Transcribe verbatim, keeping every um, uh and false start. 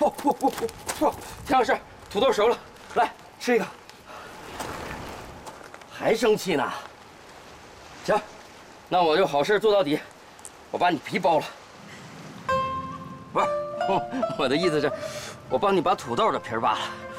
不不不不不，田老师，土豆熟了，来吃一个。还生气呢？行，那我就好事做到底，我把你皮剥了。不是，我的意思是，我帮你把土豆的皮扒了。